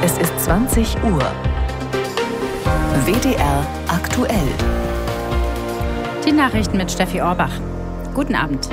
Es ist 20 Uhr. WDR aktuell. Die Nachrichten mit Steffi Orbach. Guten Abend.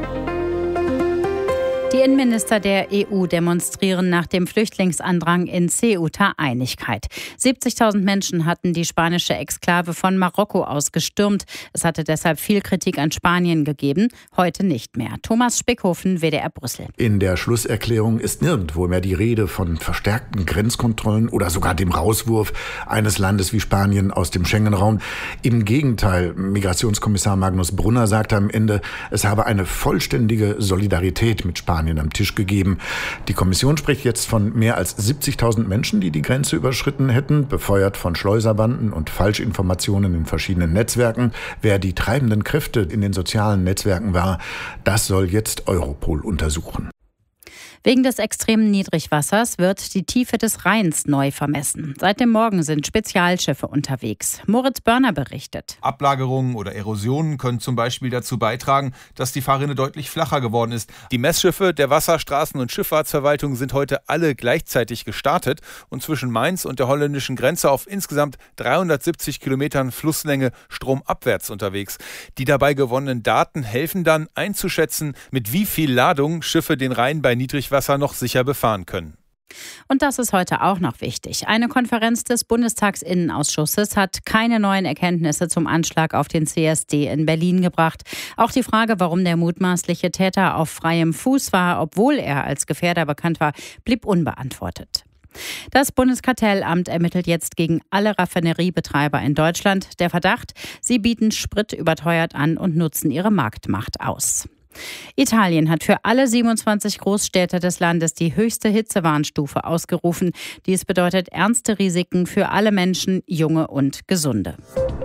Die Innenminister der EU demonstrieren nach dem Flüchtlingsandrang in Ceuta Einigkeit. 70.000 Menschen hatten die spanische Exklave von Marokko aus gestürmt. Es hatte deshalb viel Kritik an Spanien gegeben, heute nicht mehr. Thomas Spickhofen, WDR Brüssel. In der Schlusserklärung ist nirgendwo mehr die Rede von verstärkten Grenzkontrollen oder sogar dem Rauswurf eines Landes wie Spanien aus dem Schengen-Raum. Im Gegenteil, Migrationskommissar Magnus Brunner sagte am Ende, es habe eine vollständige Solidarität mit Spanien am Tisch gegeben. Die Kommission spricht jetzt von mehr als 70.000 Menschen, die die Grenze überschritten hätten, befeuert von Schleuserbanden und Falschinformationen in verschiedenen Netzwerken. Wer die treibenden Kräfte in den sozialen Netzwerken war, das soll jetzt Europol untersuchen. Wegen des extremen Niedrigwassers wird die Tiefe des Rheins neu vermessen. Seit dem Morgen sind Spezialschiffe unterwegs. Moritz Börner berichtet. Ablagerungen oder Erosionen können zum Beispiel dazu beitragen, dass die Fahrrinne deutlich flacher geworden ist. Die Messschiffe der Wasser-, Straßen- und Schifffahrtsverwaltung sind heute alle gleichzeitig gestartet und zwischen Mainz und der holländischen Grenze auf insgesamt 370 Kilometern Flusslänge stromabwärts unterwegs. Die dabei gewonnenen Daten helfen dann einzuschätzen, mit wie viel Ladung Schiffe den Rhein bei Niedrigwasser noch sicher befahren können. Und das ist heute auch noch wichtig. Eine Konferenz des Bundestagsinnenausschusses hat keine neuen Erkenntnisse zum Anschlag auf den CSD in Berlin gebracht. Auch die Frage, warum der mutmaßliche Täter auf freiem Fuß war, obwohl er als Gefährder bekannt war, blieb unbeantwortet. Das Bundeskartellamt ermittelt jetzt gegen alle Raffineriebetreiber in Deutschland. Der Verdacht, sie bieten Sprit überteuert an und nutzen ihre Marktmacht aus. Italien hat für alle 27 Großstädte des Landes die höchste Hitzewarnstufe ausgerufen. Dies bedeutet ernste Risiken für alle Menschen, junge und gesunde.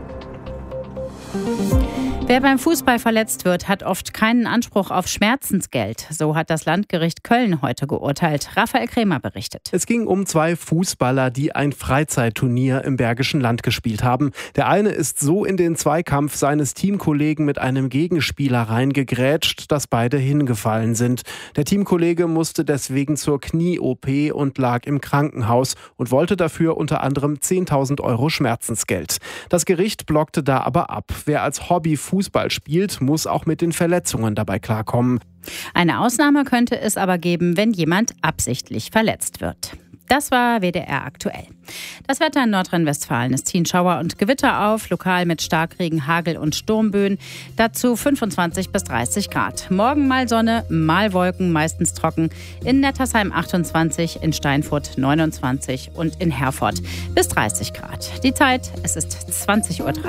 Wer beim Fußball verletzt wird, hat oft keinen Anspruch auf Schmerzensgeld. So hat das Landgericht Köln heute geurteilt. Raphael Krämer berichtet. Es ging um 2 Fußballer, die ein Freizeitturnier im Bergischen Land gespielt haben. Der eine ist so in den Zweikampf seines Teamkollegen mit einem Gegenspieler reingegrätscht, dass beide hingefallen sind. Der Teamkollege musste deswegen zur Knie-OP und lag im Krankenhaus und wollte dafür unter anderem 10.000 Euro Schmerzensgeld. Das Gericht blockte da aber ab. Wer als Hobby Fußball spielt, muss auch mit den Verletzungen dabei klarkommen. Eine Ausnahme könnte es aber geben, wenn jemand absichtlich verletzt wird. Das war WDR aktuell. Das Wetter in Nordrhein-Westfalen. Es ziehen Schauer und Gewitter auf, lokal mit Starkregen, Hagel und Sturmböen. Dazu 25 bis 30 Grad. Morgen mal Sonne, mal Wolken, meistens trocken. In Nettersheim 28, in Steinfurt 29 und in Herford bis 30 Grad. Die Zeit, es ist 20:03 Uhr.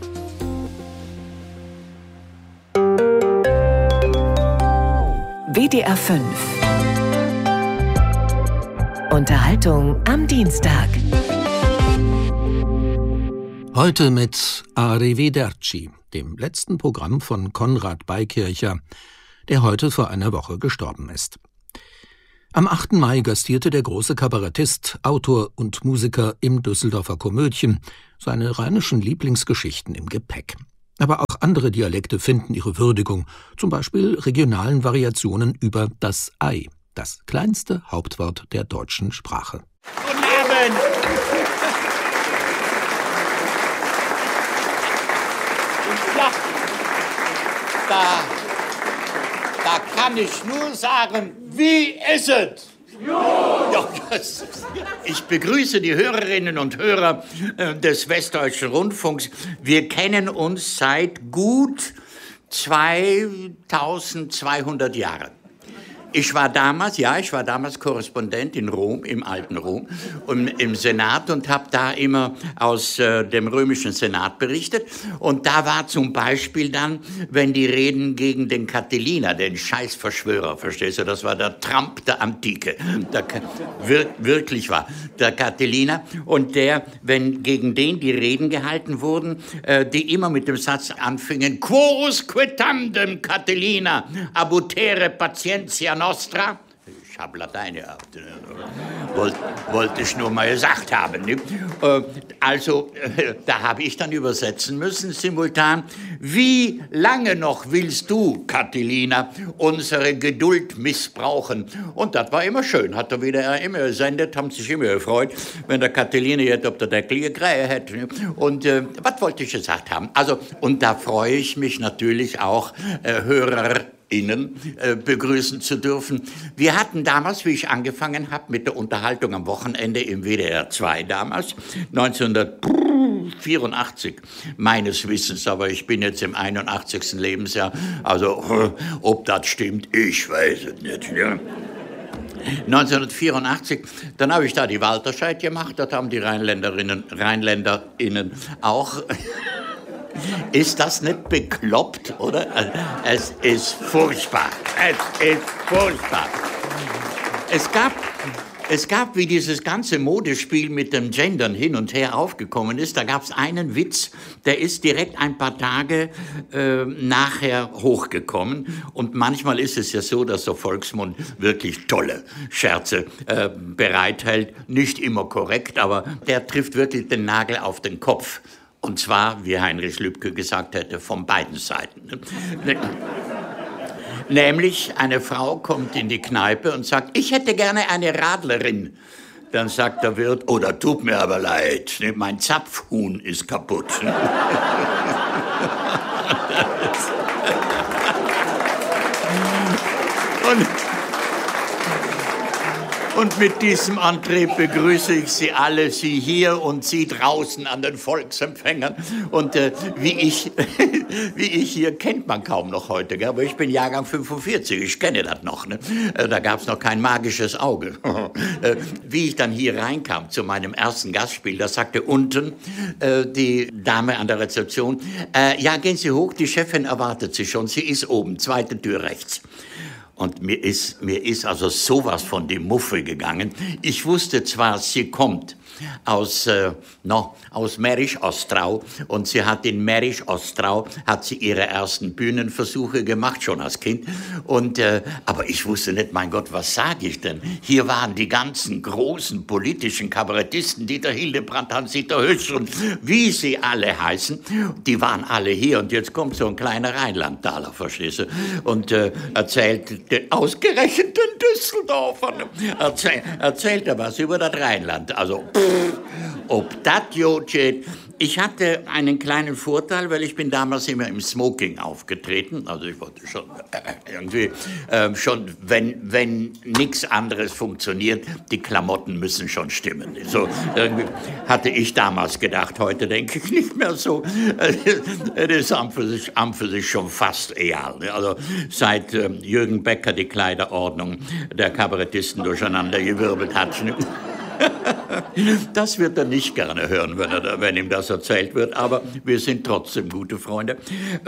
WDR 5. Unterhaltung am Dienstag. Heute mit Arrivederci, dem letzten Programm von Konrad Beikircher, der heute vor einer Woche gestorben ist. Am 8. Mai gastierte der große Kabarettist, Autor und Musiker im Düsseldorfer Komödien, seine rheinischen Lieblingsgeschichten im Gepäck. Aber auch andere Dialekte finden ihre Würdigung, zum Beispiel regionalen Variationen über das Ei, das kleinste Hauptwort der deutschen Sprache. Guten Abend! Ja, da kann ich nur sagen, wie ist es? Ja, ich begrüße die Hörerinnen und Hörer des Westdeutschen Rundfunks. Wir kennen uns seit gut 2200 Jahren. Ich war damals Korrespondent in Rom, im alten Rom, im Senat und habe da immer aus dem römischen Senat berichtet. Und da war zum Beispiel dann, wenn die reden gegen den Catilina, den Scheißverschwörer, verstehst du, das war der Trump der Antike. Wirklich war der Catilina. Und wenn gegen den die Reden gehalten wurden, die immer mit dem Satz anfingen, Quos quitandem Catilina, abutere patientia nostra, Ich habe Latein gehabt. Wollte ich nur mal gesagt haben. Ne? Also, da habe ich dann übersetzen müssen, simultan. Wie lange noch willst du, Catilina, unsere Geduld missbrauchen? Und das war immer schön. Hat er wieder immer gesendet, haben sich immer gefreut, wenn der Catilina jetzt auf der Deckel gekriegt hätte. Ne? Und was wollte ich gesagt haben? Also, und da freue ich mich natürlich auch, HörerInnen begrüßen zu dürfen. Wir hatten damals, wie ich angefangen habe, mit der Unterhaltung am Wochenende im WDR 2 damals, 1984 meines Wissens, aber ich bin jetzt im 81. Lebensjahr, also ob das stimmt, ich weiß es nicht. Ja. 1984, dann habe ich da die Walterscheid gemacht, das haben die RheinländerInnen auch. Ist das nicht bekloppt, oder? Es ist furchtbar. Es ist furchtbar. Es gab, wie dieses ganze Modespiel mit dem Gendern hin und her aufgekommen ist, da gab es einen Witz, der ist direkt ein paar Tage nachher hochgekommen. Und manchmal ist es ja so, dass der Volksmund wirklich tolle Scherze bereithält. Nicht immer korrekt, aber der trifft wirklich den Nagel auf den Kopf. Und zwar, wie Heinrich Lübke gesagt hätte, von beiden Seiten. Nämlich, eine Frau kommt in die Kneipe und sagt, ich hätte gerne eine Radlerin. Dann sagt der Wirt, oh, das tut mir aber leid, mein Zapfhuhn ist kaputt. Und mit diesem Antrieb begrüße ich Sie alle, Sie hier und Sie draußen an den Volksempfängern. Und wie ich hier kennt man kaum noch heute, gell? Aber ich bin Jahrgang 45, ich kenne das noch. Ne? Da gab es noch kein magisches Auge. Wie ich dann hier reinkam zu meinem ersten Gastspiel, da sagte unten die Dame an der Rezeption, ja, gehen Sie hoch, die Chefin erwartet Sie schon, sie ist oben, zweite Tür rechts. Und mir ist also sowas von die Muffe gegangen. Ich wusste zwar, sie kommt aus Mährisch-Ostrau und sie hat in Mährisch-Ostrau hat sie ihre ersten Bühnenversuche gemacht, schon als Kind. Und aber ich wusste nicht, mein Gott, was sage ich denn? Hier waren die ganzen großen politischen Kabarettisten, Dieter Hildebrandt, Hans-Dieter Hösch und wie sie alle heißen, die waren alle hier. Und jetzt kommt so ein kleiner Rheinlandtaler, verstehst du? Und erzählt ausgerechnet den Düsseldorfern, erzählt er was über das Rheinland. Also ob das gut geht. Ich hatte einen kleinen Vorteil, weil ich bin damals immer im Smoking aufgetreten. Also ich wollte schon irgendwie, wenn nichts anderes funktioniert, die Klamotten müssen schon stimmen. So irgendwie hatte ich damals gedacht, heute denke ich nicht mehr so. Das ist an für sich schon fast egal. Also seit Jürgen Becker die Kleiderordnung der Kabarettisten durcheinander gewirbelt hat. Das wird er nicht gerne hören, wenn ihm das erzählt wird, aber wir sind trotzdem gute Freunde.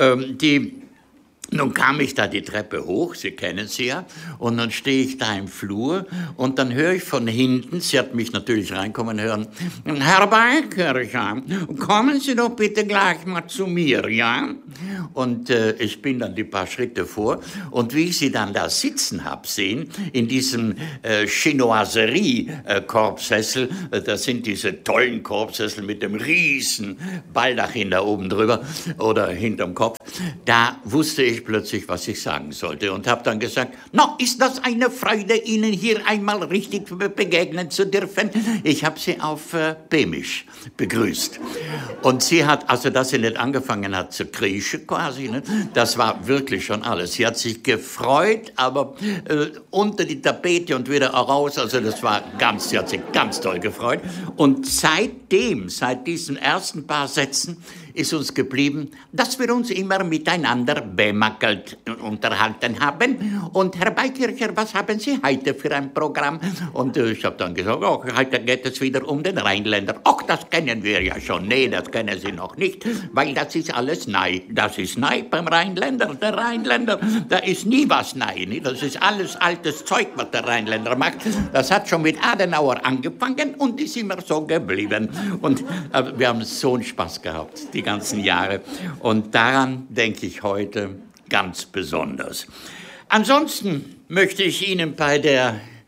Nun kam ich da die Treppe hoch, Sie kennen sie ja, und dann stehe ich da im Flur und dann höre ich von hinten, sie hat mich natürlich reinkommen hören, Herr Beikircher, kommen Sie doch bitte gleich mal zu mir, ja? Und ich bin dann die paar Schritte vor und wie ich sie dann da sitzen habe sehen, in diesem Chinoiserie-Korbsessel, das sind diese tollen Korbsessel mit dem riesen Baldachin da oben drüber oder hinterm Kopf, da wusste ich plötzlich, was ich sagen sollte und habe dann gesagt, ist das eine Freude, Ihnen hier einmal richtig begegnen zu dürfen. Ich habe sie auf Böhmisch begrüßt. Und sie hat, also dass sie nicht angefangen hat zu kriechen quasi, ne, das war wirklich schon alles. Sie hat sich gefreut, aber unter die Tapete und wieder raus, also das war sie hat sich ganz toll gefreut. Und seit diesen ersten paar Sätzen ist uns geblieben, dass wir uns immer miteinander bemackelt unterhalten haben. Und Herr Beikircher, was haben Sie heute für ein Programm? Und ich habe dann gesagt, heute geht es wieder um den Rheinländer. Ach, das kennen wir ja schon. Nee, das kennen Sie noch nicht, weil das ist alles neu. Das ist neu beim Rheinländer. Der Rheinländer, da ist nie was neu. Ne? Das ist alles altes Zeug, was der Rheinländer macht. Das hat schon mit Adenauer angefangen und ist immer so geblieben. Und wir haben so einen Spaß gehabt, die ganzen Jahre. Und daran denke ich heute ganz besonders. Ansonsten möchte ich Ihnen bei der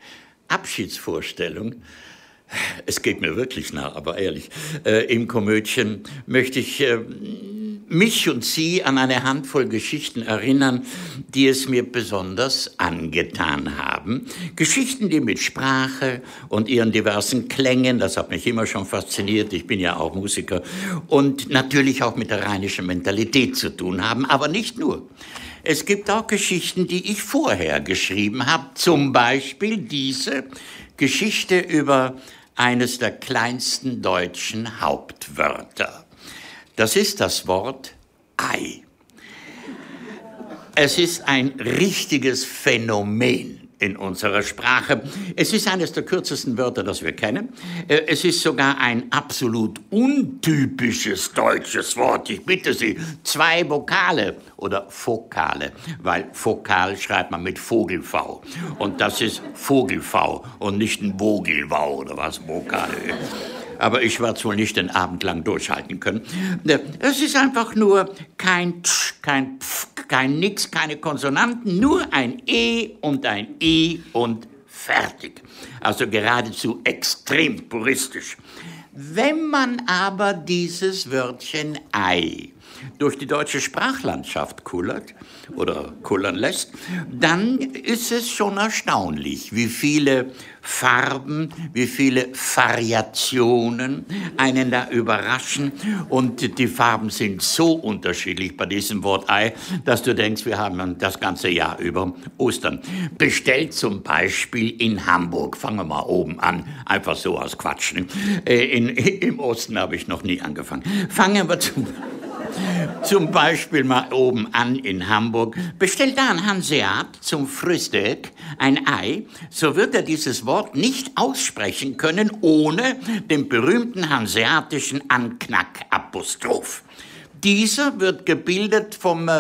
Abschiedsvorstellung, es geht mir wirklich nah, aber ehrlich, im Komödchen möchte ich mich und Sie an eine Handvoll Geschichten erinnern, die es mir besonders angetan haben. Geschichten, die mit Sprache und ihren diversen Klängen, das hat mich immer schon fasziniert, ich bin ja auch Musiker, und natürlich auch mit der rheinischen Mentalität zu tun haben, aber nicht nur. Es gibt auch Geschichten, die ich vorher geschrieben habe, zum Beispiel diese Geschichte über eines der kleinsten deutschen Hauptwörter. Das ist das Wort Ei. Es ist ein richtiges Phänomen in unserer Sprache. Es ist eines der kürzesten Wörter, das wir kennen. Es ist sogar ein absolut untypisches deutsches Wort. Ich bitte Sie, 2 Vokale oder Vokale, weil Vokal schreibt man mit Vogel-V. Und das ist Vogel-V und nicht ein Vogel-V oder was Vokale ist. Aber ich werde es wohl nicht den Abend lang durchhalten können. Es ist einfach nur kein Tsch, kein Pf, kein Nix, keine Konsonanten, nur ein E und ein I und fertig. Also geradezu extrem puristisch. Wenn man aber dieses Wörtchen Ei durch die deutsche Sprachlandschaft kullert oder kullern lässt, dann ist es schon erstaunlich, wie viele Farben, wie viele Variationen einen da überraschen. Und die Farben sind so unterschiedlich bei diesem Wort Ei, dass du denkst, wir haben das ganze Jahr über Ostern. Bestellt zum Beispiel in Hamburg, fangen wir mal oben an, einfach so aus Quatsch. Ne? Im Osten habe ich noch nie angefangen. Fangen wir zum Beispiel mal oben an in Hamburg. Bestellt da ein Hanseat zum Frühstück ein Ei, so wird er dieses Wort nicht aussprechen können ohne den berühmten hanseatischen Anknack-Apostroph. Dieser wird gebildet vom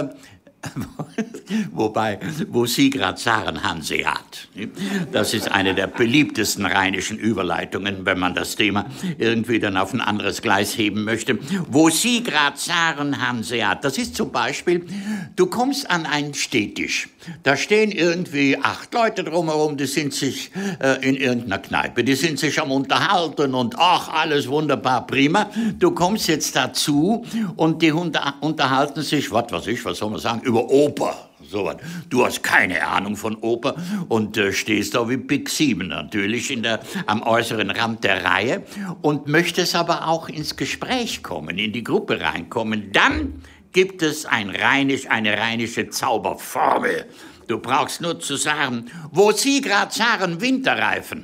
wobei, wo Sie gerade sagen, Hanseat. Das ist eine der beliebtesten rheinischen Überleitungen, wenn man das Thema irgendwie dann auf ein anderes Gleis heben möchte. Wo Sie gerade sagen, Hanseat. Das ist zum Beispiel, du kommst an einen Stehtisch. Da stehen irgendwie 8 Leute drumherum, die sind sich in irgendeiner Kneipe, die sind sich am Unterhalten und ach, alles wunderbar, prima. Du kommst jetzt dazu und die unterhalten sich, was soll man sagen, über Oper. So was. Du hast keine Ahnung von Oper und stehst da wie Big 7 natürlich am äußeren Rand der Reihe und möchtest aber auch ins Gespräch kommen, in die Gruppe reinkommen. Dann gibt es eine rheinische Zauberformel. Du brauchst nur zu sagen, wo Sie gerade sagen, Winterreifen.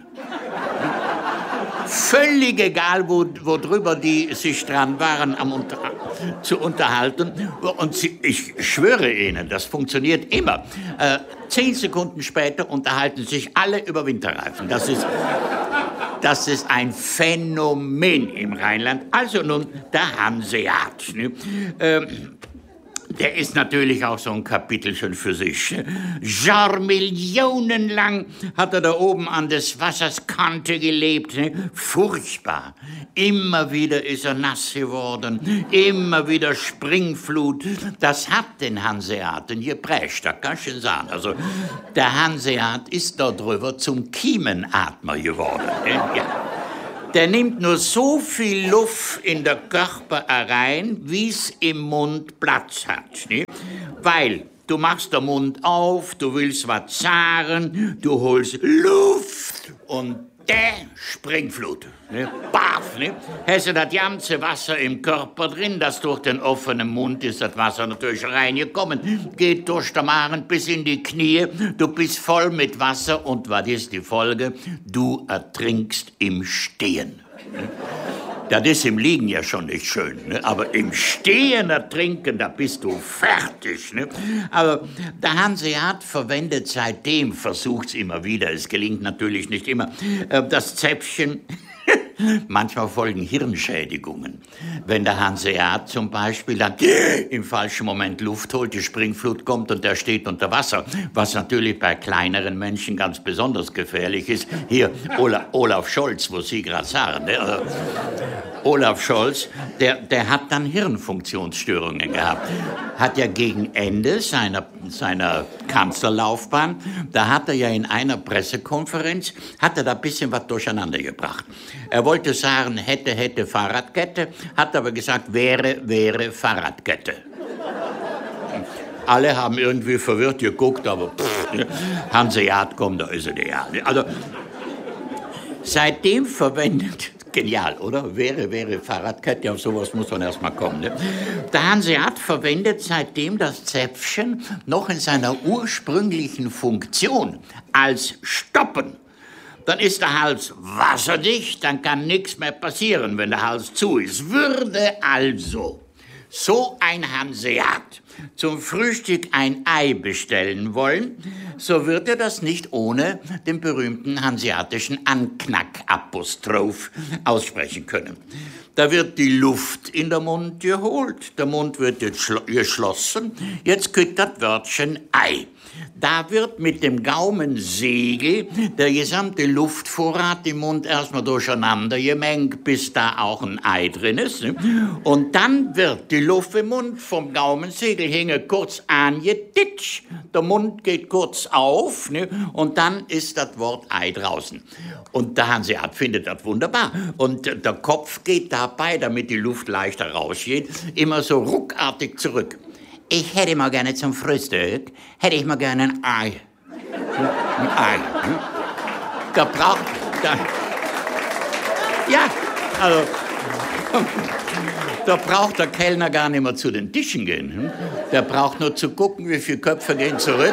Völlig egal, wo drüber die sich dran waren, zu unterhalten. Und ich schwöre Ihnen, das funktioniert immer. 10 Sekunden später unterhalten sich alle über Winterreifen. Das ist ein Phänomen im Rheinland. Also nun der Hanseat. Ne? Der ist natürlich auch so ein Kapitelchen für sich. Jahrmillionenlang hat er da oben an des Wassers Kante gelebt. Ne? Furchtbar. Immer wieder ist er nass geworden. Immer wieder Springflut. Das hat den Hanseaten geprägt, das kann ich sagen. Also der Hanseat ist da drüber zum Kiemenatmer geworden. Ne? Ja. Der nimmt nur so viel Luft in der Körper rein, wie es im Mund Platz hat. Ne? Weil du machst den Mund auf, du willst was sagen, du holst Luft und der Springflut. Ne? Baff, ne? Hast du das ganze Wasser im Körper drin, das durch den offenen Mund ist das Wasser natürlich reingekommen, geht durch den Magen bis in die Knie, du bist voll mit Wasser und was ist die Folge? Du ertrinkst im Stehen. Ne? Das ist im Liegen ja schon nicht schön, ne? Aber im Stehen ertrinken, da bist du fertig. Ne? Aber der Hanseat verwendet seitdem, versucht's immer wieder, es gelingt natürlich nicht immer, das Zäpfchen. Manchmal folgen Hirnschädigungen. Wenn der Hanseat zum Beispiel dann im falschen Moment Luft holt, die Springflut kommt und der steht unter Wasser, was natürlich bei kleineren Menschen ganz besonders gefährlich ist. Hier, Olaf Scholz, wo Sie gerade sagen. Ne? Olaf Scholz, der hat dann Hirnfunktionsstörungen gehabt. Hat ja gegen Ende seiner Kanzlerlaufbahn, da hat er ja in einer Pressekonferenz, hat er da ein bisschen was durcheinander gebracht. Er wollte sagen, hätte Fahrradkette, hat aber gesagt, wäre Fahrradkette. Alle haben irgendwie verwirrt geguckt, aber Hanseat, komm, da ist er ja. Also, seitdem verwendet, genial, oder? Wäre Fahrradkette, auf sowas muss man erst mal kommen. Ne? Der Hanseat verwendet seitdem das Zäpfchen noch in seiner ursprünglichen Funktion als Stoppen. Dann ist der Hals wasserdicht, dann kann nichts mehr passieren, wenn der Hals zu ist. Würde also so ein Hanseat zum Frühstück ein Ei bestellen wollen, so wird er das nicht ohne den berühmten hanseatischen Anknack-Apostroph aussprechen können. Da wird die Luft in den Mund geholt, der Mund wird jetzt geschlossen, jetzt kommt das Wörtchen Ei. Da wird mit dem Gaumensegel der gesamte Luftvorrat im Mund erstmal durcheinander gemengt, bis da auch ein Ei drin ist. Ne? Und dann wird die Luft im Mund vom Gaumensegel kurz angeditscht, der Mund geht kurz auf, ne? Und dann ist das Wort Ei draußen. Und der Hanseat findet das wunderbar. Und der Kopf geht dabei, damit die Luft leichter rausgeht, immer so ruckartig zurück. Ich hätte mal gerne zum Frühstück, hätte ich mal gerne ein Ei. Ein Ei. Da braucht der Kellner gar nicht mehr zu den Tischen gehen. Der braucht nur zu gucken, wie viele Köpfe gehen zurück.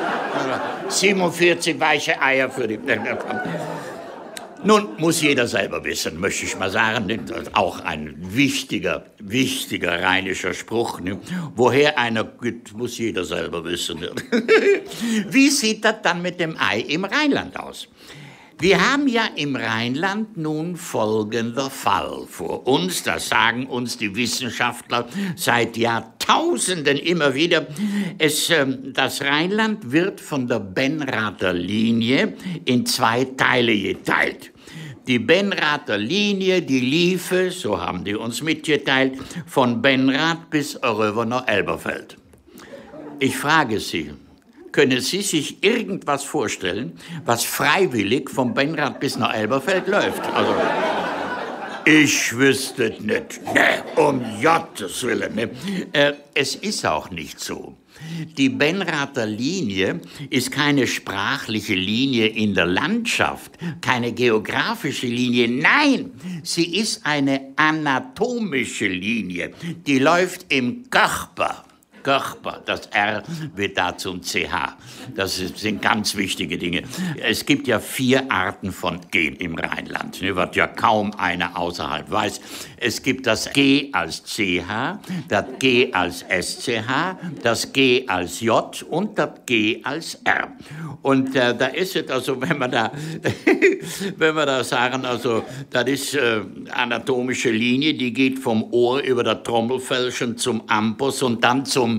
47 weiche Eier für die... Nun, muss jeder selber wissen, möchte ich mal sagen. Das ist auch ein wichtiger rheinischer Spruch. Woher einer geht, muss jeder selber wissen. Wie sieht das dann mit dem Ei im Rheinland aus? Wir haben ja im Rheinland nun folgender Fall vor uns. Das sagen uns die Wissenschaftler seit Jahrtausenden immer wieder. Das Rheinland wird von der Benrather Linie in 2 Teile geteilt. Die Benrather Linie, die liefe, so haben die uns mitgeteilt, von Benrath bis rüber nach Elberfeld. Ich frage Sie, können Sie sich irgendwas vorstellen, was freiwillig vom Benrath bis nach Elberfeld läuft? Also, ich wüsste es nicht. Nee, um Gottes Willen. Ne? Es ist auch nicht so. Die Benrather Linie ist keine sprachliche Linie in der Landschaft, keine geografische Linie. Nein, sie ist eine anatomische Linie. Die läuft im Körper. Das R wird da zum CH. Das sind ganz wichtige Dinge. Es gibt ja 4 Arten von G im Rheinland, was ja kaum einer außerhalb weiß. Es gibt das G als CH, das G als SCH, das G als J und das G als R. Und da ist es also, wenn wir da sagen, also das ist anatomische Linie, die geht vom Ohr über das Trommelfellchen zum Amboss und dann zum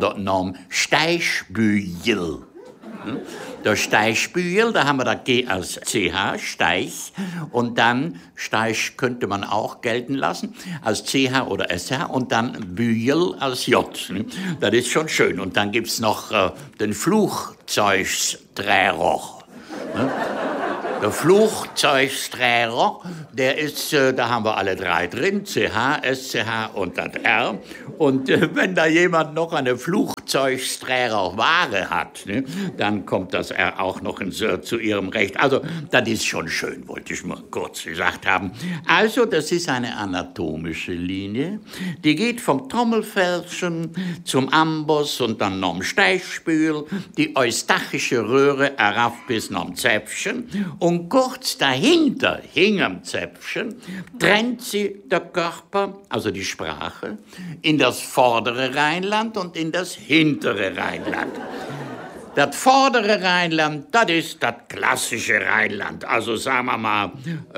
Steichbügel. Der Steichbügel, da haben wir das G als CH, Steich, und dann Steich könnte man auch gelten lassen, als CH oder SH, und dann Bügel als J. Das ist schon schön. Und dann gibt's noch den Flugzeugsträger. Der Flugzeugsträger, der ist, da haben wir alle 3 drin, CH, SCH und das R. Und wenn da jemand noch eine Flugzeugsträgerware hat, ne, dann kommt das R auch noch zu ihrem Recht. Also, das ist schon schön, wollte ich mal kurz gesagt haben. Also, das ist eine anatomische Linie, die geht vom Trommelfellchen zum Amboss und dann noch am Steichspül, die eustachische Röhre herab bis noch am Zäpfchen. Und kurz dahinter, hinterm Zäpfchen, trennt sie der Körper, also die Sprache, in das vordere Rheinland und in das hintere Rheinland. Das vordere Rheinland, das ist das klassische Rheinland. Also sagen wir mal,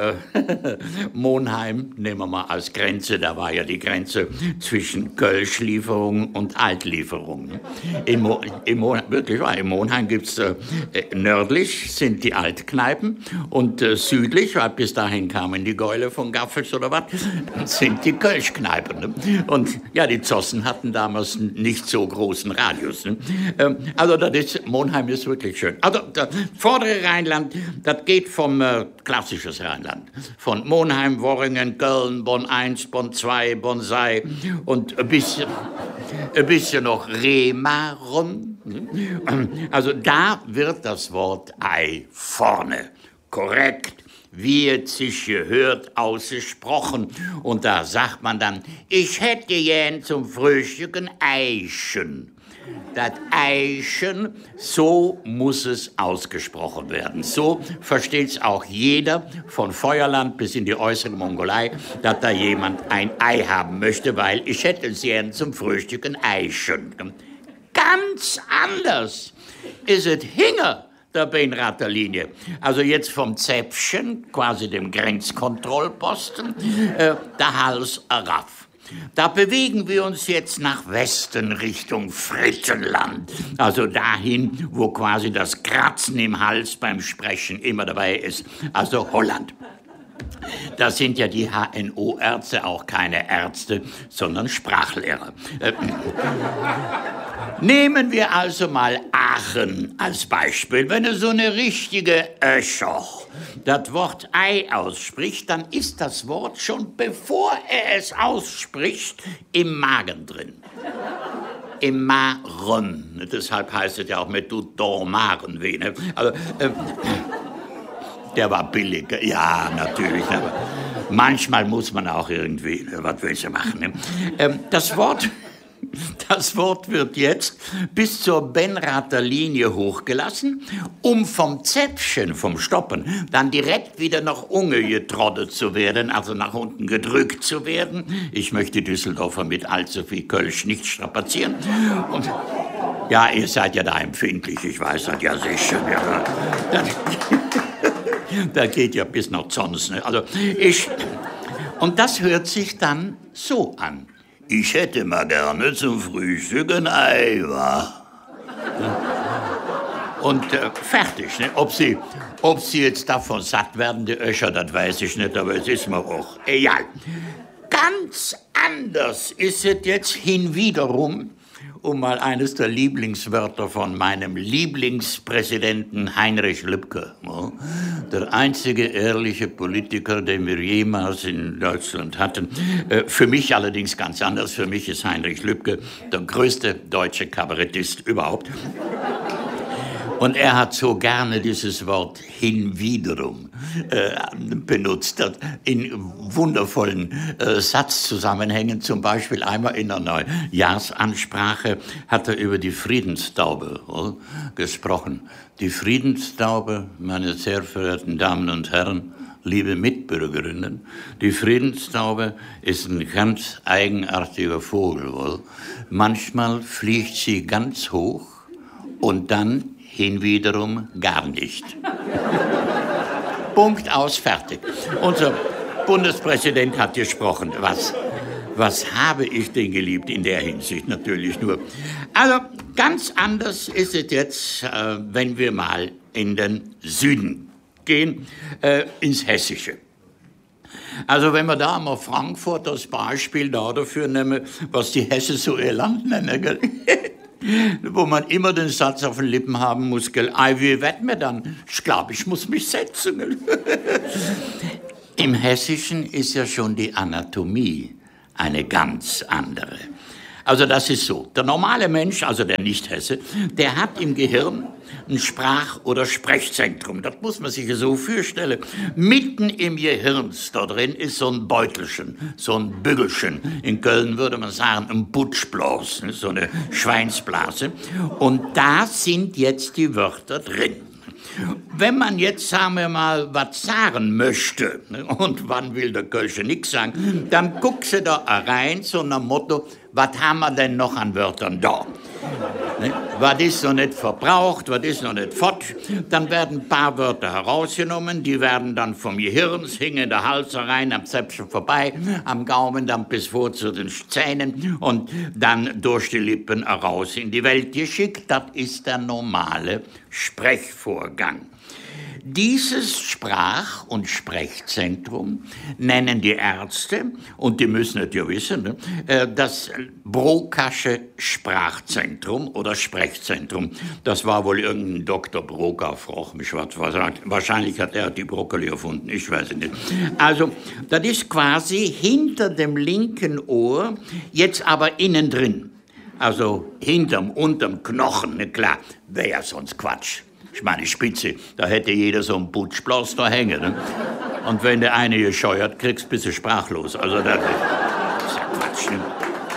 Monheim nehmen wir mal als Grenze. Da war ja die Grenze zwischen Kölschlieferung und Altlieferung. In Monheim gibt es nördlich sind die Altkneipen und südlich, weil bis dahin kamen die Gäule von Gaffels oder was, sind die Kölschkneipen. Ne? Und ja, die Zossen hatten damals nicht so großen Radius. Ne? Also Monheim ist wirklich schön. Also das vordere Rheinland, das geht vom klassisches Rheinland. Von Monheim, Worringen, Köln, Bonn 1, Bonn 2, Bonsai und ein bisschen noch Remaron. Also da wird das Wort Ei vorne korrekt, wie es sich gehört, ausgesprochen. Und da sagt man dann, ich hätte gern zum Frühstück ein Eichen. Das Eichen, so muss es ausgesprochen werden. So versteht es auch jeder, von Feuerland bis in die äußere Mongolei, dass da jemand ein Ei haben möchte, weil ich hätte gern zum Frühstück ein Eichen. Ganz anders ist es hinter der Benrather-Linie. Also jetzt vom Zäpfchen, quasi dem Grenzkontrollposten, der Hals raff. Da bewegen wir uns jetzt nach Westen Richtung Frittenland. Also dahin, wo quasi das Kratzen im Hals beim Sprechen immer dabei ist. Also Holland. Da sind ja die HNO-Ärzte auch keine Ärzte, sondern Sprachlehrer. Nehmen wir also mal Aachen als Beispiel. Wenn er so eine richtige Öscher das Wort Ei ausspricht, dann ist das Wort schon, bevor er es ausspricht, im Magen drin. Im Magen. Deshalb heißt es ja auch mit du Dormarenweh. Ne? Also, der war billig. Ja, natürlich. Aber manchmal muss man auch irgendwie, was willst du machen? Ne? Das Wort wird jetzt bis zur Benrather Linie hochgelassen, um vom Zäpfchen, vom Stoppen, dann direkt wieder nach unten getrottet zu werden, also nach unten gedrückt zu werden. Ich möchte Düsseldorfer mit allzu viel Kölsch nicht strapazieren. Und ja, ihr seid ja da empfindlich, ich weiß das ja sicher. Ja. Da geht ja bis nach Zons. Ne? Also und das hört sich dann so an. Ich hätte mal gerne zum Frühstück ein Ei, wa? Und fertig. Ne? Ob sie jetzt davon satt werden, die Öscher, das weiß ich nicht, aber es ist mir auch egal. Ganz anders ist es jetzt hinwiederum, um mal eines der Lieblingswörter von meinem Lieblingspräsidenten Heinrich Lübke, der einzige ehrliche Politiker, den wir jemals in Deutschland hatten. Für mich allerdings ganz anders. Für mich ist Heinrich Lübke der größte deutsche Kabarettist überhaupt. Und er hat so gerne dieses Wort hinwiederum benutzt, in wundervollen Satzzusammenhängen. Zum Beispiel einmal in einer Neujahrsansprache hat er über die Friedenstaube gesprochen. Die Friedenstaube, meine sehr verehrten Damen und Herren, liebe Mitbürgerinnen, die Friedenstaube ist ein ganz eigenartiger Vogel. Manchmal fliegt sie ganz hoch und dann hinwiederum gar nicht. Punkt, aus, fertig. Unser Bundespräsident hat gesprochen. Was habe ich denn geliebt in der Hinsicht? Natürlich nur. Also ganz anders ist es jetzt, wenn wir mal in den Süden gehen, ins Hessische. Also wenn wir da mal Frankfurt als Beispiel dafür nehmen, was die Hessen so ihr Land nennen, gell? Wo man immer den Satz auf den Lippen haben muss, gell? Wie wird mir dann? Ich glaube, ich muss mich setzen. Gell? Im Hessischen ist ja schon die Anatomie eine ganz andere. Also das ist so. Der normale Mensch, also der Nicht-Hesse, der hat im Gehirn ein Sprach- oder Sprechzentrum. Das muss man sich so vorstellen. Mitten im Gehirn da drin ist so ein Beutelchen, so ein Bügelchen. In Köln würde man sagen, ein Butschblas, so eine Schweinsblase. Und da sind jetzt die Wörter drin. Wenn man jetzt, sagen wir mal, was sagen möchte, und wann will der Kölsche nichts sagen, dann guckst du da rein, so nach Motto, was haben wir denn noch an Wörtern da? Ne? Was ist noch nicht verbraucht, was ist noch nicht fort? Dann werden ein paar Wörter herausgenommen, die werden dann vom Gehirn, hingen in der Hals rein, am Zäpfchen vorbei, am Gaumen dann bis vor zu den Zähnen und dann durch die Lippen heraus in die Welt geschickt. Das ist der normale Sprechvorgang. Dieses Sprach- und Sprechzentrum nennen die Ärzte, und die müssen es ja wissen, ne, das Brokasche Sprachzentrum oder Sprechzentrum. Das war wohl irgendein Dr. Broca, frag mich was sagt. Wahrscheinlich hat er die Brokkoli erfunden, ich weiß es nicht. Also, das ist quasi hinter dem linken Ohr, jetzt aber innen drin. Also unterm Knochen, ne, klar, wäre ja sonst Quatsch. Ich meine, Spitze, da hätte jeder so einen Butschblaus da hängen. Ne? Und wenn der eine gescheuert kriegst, bist du sprachlos. Also das ist ja Quatsch. Ne?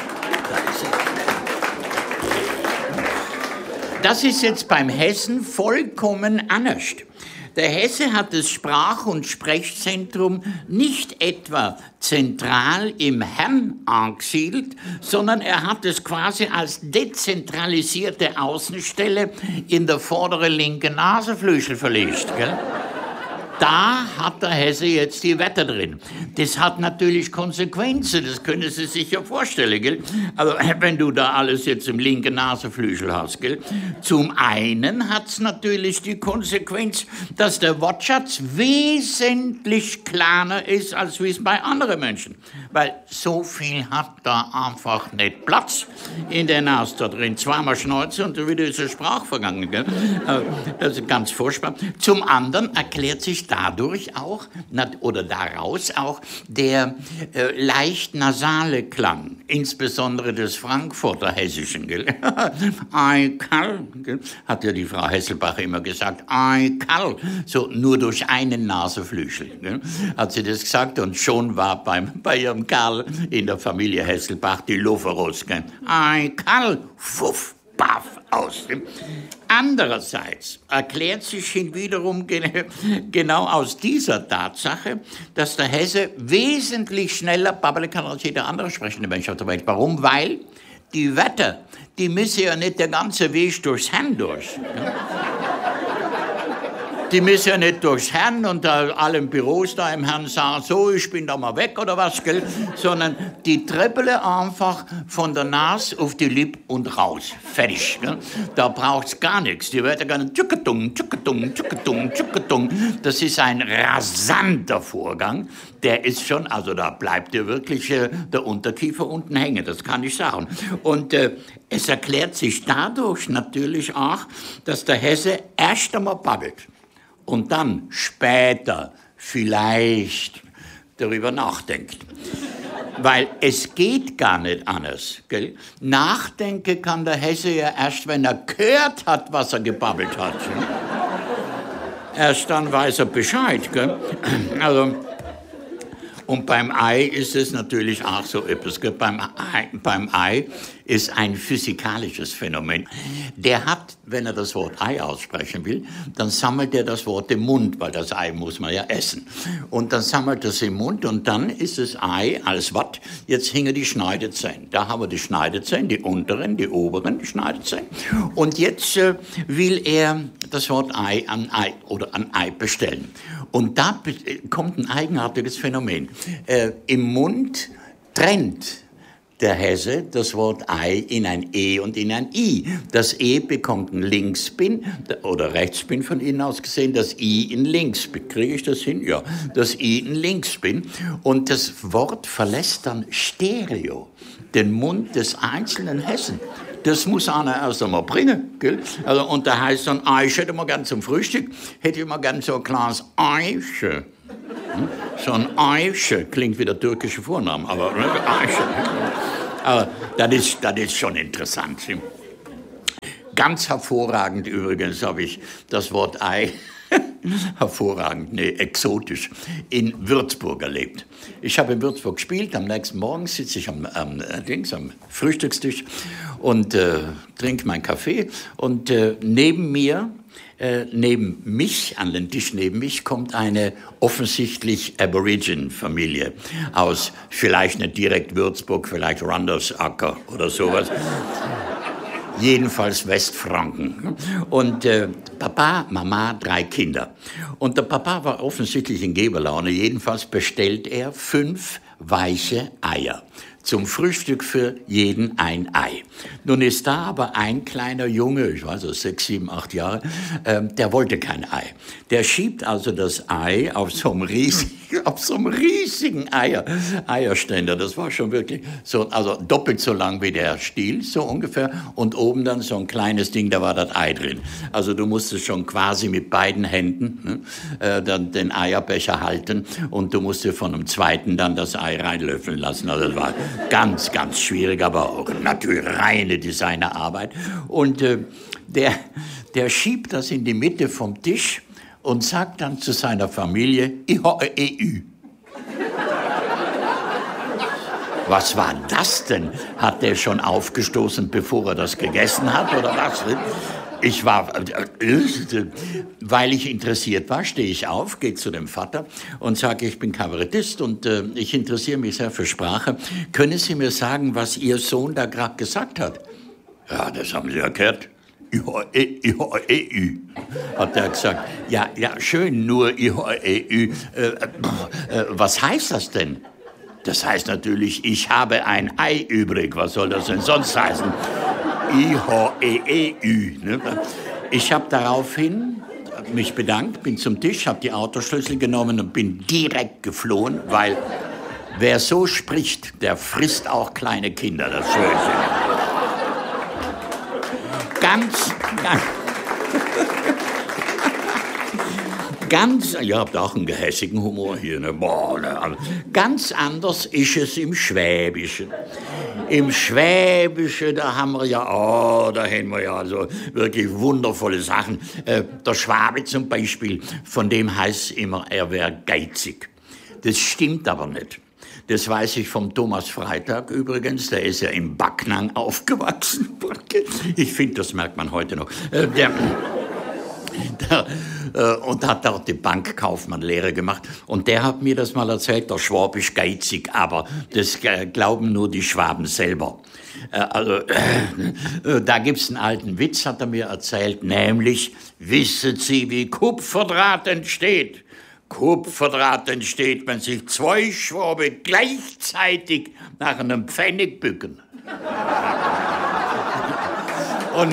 Das ist jetzt beim Hessen vollkommen anders. Der Hesse hat das Sprach- und Sprechzentrum nicht etwa zentral im Hirn angesiedelt, sondern er hat es quasi als dezentralisierte Außenstelle in der vorderen linken Nasenflügel verlegt. Gell? Da hat der Hesse jetzt die Wette drin. Das hat natürlich Konsequenzen, das können Sie sich ja vorstellen, gell? Also, wenn du da alles jetzt im linken Nasenflügel hast, gell? Zum einen hat es natürlich die Konsequenz, dass der Wortschatz wesentlich kleiner ist, als wie es bei anderen Menschen. Weil so viel hat da einfach nicht Platz in der Nase da drin. Zweimal Schnauze und wieder ist der Sprach vergangen, gell? Das ist ganz furchtbar. Zum anderen erklärt sich dadurch auch, oder daraus auch, der leicht nasale Klang, insbesondere des Frankfurter Hessischen. Gell? Ei, Karl, gell? Hat ja die Frau Hesselbach immer gesagt, ei, Karl, so nur durch einen Nasenflügel. Gell? Hat sie das gesagt und schon war bei ihrem Karl in der Familie Hesselbach die Luft raus. Gell? Ei, Karl, fuff, baff, aus. Andererseits erklärt sich hinwiederum genau aus dieser Tatsache, dass der Hesse wesentlich schneller babbeln kann als jeder andere sprechende Mensch auf der Welt. Warum? Weil die Wörter, die müssen ja nicht der ganze Weg durchs Hirn durch. Die müssen ja nicht durchs Hirn und alle Büros da im Hirn sagen, so, ich bin da mal weg oder was, gell? Sondern die trippeln einfach von der Nase auf die Lippe und raus. Fertig. Gell? Da braucht's gar nichts. Die werden gar nicht tschukketung, tschukketung, tschukketung, tschukketung. Das ist ein rasanter Vorgang. Der ist schon, also da bleibt dir wirklich der Unterkiefer unten hängen, das kann ich sagen. Und es erklärt sich dadurch natürlich auch, dass der Hesse erst einmal babbelt. Und dann später vielleicht darüber nachdenkt. Weil es geht gar nicht anders. Gell? Nachdenken kann der Hesse ja erst, wenn er gehört hat, was er gebabbelt hat. Erst dann weiß er Bescheid. Gell? Also, und beim Ei ist es natürlich auch so etwas. Beim Ei ist ein physikalisches Phänomen. Der hat, wenn er das Wort Ei aussprechen will, dann sammelt er das Wort im Mund, weil das Ei muss man ja essen. Und dann sammelt er es im Mund und dann ist das Ei als Watt. Jetzt hingen die Schneidezähne. Da haben wir die Schneidezähne, die unteren, die oberen die Schneidezähne. Und jetzt will er das Wort Ei an Ei bestellen. Und da kommt ein eigenartiges Phänomen. Im Mund trennt der Hesse das Wort Ei in ein E und in ein I. Das E bekommt einen Linksspin oder Rechtsspin von innen aus gesehen, das I in Linksspin. Kriege ich das hin? Ja. Das I in Linksspin. Und das Wort verlässt dann Stereo den Mund des einzelnen Hessen. Das muss einer erst einmal bringen. Gell? Also, und da heißt dann, ich hätte mal gern zum Frühstück, hätte ich mal gern so ein Glas Eiche. So ein Eiche klingt wie der türkische Vorname, aber Eiche. Aber das ist schon interessant. Ganz hervorragend übrigens habe ich das Wort Ei, hervorragend, nee, exotisch, in Würzburg erlebt. Ich habe in Würzburg gespielt, am nächsten Morgen sitze ich am Frühstückstisch und trinke meinen Kaffee und neben mich, an den Tisch neben mich, kommt eine offensichtlich Aborigine-Familie aus, vielleicht nicht direkt Würzburg, vielleicht Randersacker oder sowas. Jedenfalls Westfranken. Und Papa, Mama, 3 Kinder. Und der Papa war offensichtlich in Geberlaune. Jedenfalls bestellt er 5 weiche Eier. Zum Frühstück für jeden ein Ei. Nun ist da aber ein kleiner Junge, ich weiß nicht, 6, 7, 8 Jahre, der wollte kein Ei. Der schiebt also das Ei auf so einem riesigen Eierständer. Das war schon wirklich so, also doppelt so lang wie der Stiel, so ungefähr. Und oben dann so ein kleines Ding, da war das Ei drin. Also du musstest schon quasi mit beiden Händen dann den Eierbecher halten und du musst dir von einem zweiten dann das Ei reinlöffeln lassen. Also das war ganz, ganz schwierig, aber auch natürlich reine Designerarbeit. Und der schiebt das in die Mitte vom Tisch und sagt dann zu seiner Familie, ich habe eine EU. Was war das denn? Hat der schon aufgestoßen, bevor er das gegessen hat, oder was? Ich war, weil ich interessiert war, stehe ich auf, gehe zu dem Vater und sage, ich bin Kabarettist und ich interessiere mich sehr für Sprache. Können Sie mir sagen, was Ihr Sohn da gerade gesagt hat? Ja, das haben Sie erklärt. EU, hat er gesagt. Ja, schön, nur EU. Was heißt das denn? Das heißt natürlich, ich habe ein Ei übrig. Was soll das denn sonst heißen? IHEEÜ. Ich habe daraufhin mich bedankt, bin zum Tisch, habe die Autoschlüssel genommen und bin direkt geflohen, weil wer so spricht, der frisst auch kleine Kinder. Das ist schön. Ganz, ihr habt auch einen gehässigen Humor hier, ne? Ganz anders ist es im Schwäbischen. Im Schwäbischen, da haben wir ja, da haben wir ja so wirklich wundervolle Sachen. Der Schwabe zum Beispiel, von dem heißt es immer, er wäre geizig. Das stimmt aber nicht. Das weiß ich vom Thomas Freitag übrigens, der ist ja im Backnang aufgewachsen. Ich finde, das merkt man heute noch. Und hat dort die Bankkaufmann-Lehre gemacht. Und der hat mir das mal erzählt, der Schwab ist geizig, aber das glauben nur die Schwaben selber. Da gibt's einen alten Witz, hat er mir erzählt, nämlich, wissen Sie, wie Kupferdraht entsteht? Kupferdraht entsteht, wenn sich 2 Schwabe gleichzeitig nach einem Pfennig bücken. Und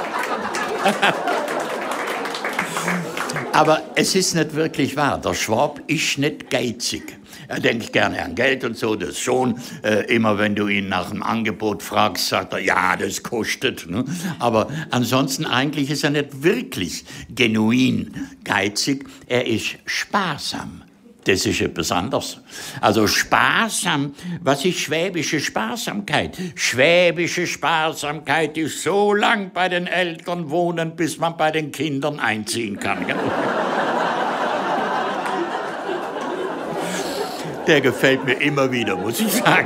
aber es ist nicht wirklich wahr. Der Schwab ist nicht geizig. Er denkt gerne an Geld und so, das schon. Immer wenn du ihn nach einem Angebot fragst, sagt er, ja, das kostet. Ne? Aber ansonsten eigentlich ist er nicht wirklich genuin geizig. Er ist sparsam. Das ist etwas anderes. Also sparsam, was ist schwäbische Sparsamkeit? Schwäbische Sparsamkeit ist so lang bei den Eltern wohnen, bis man bei den Kindern einziehen kann. Gell? Der gefällt mir immer wieder, muss ich sagen.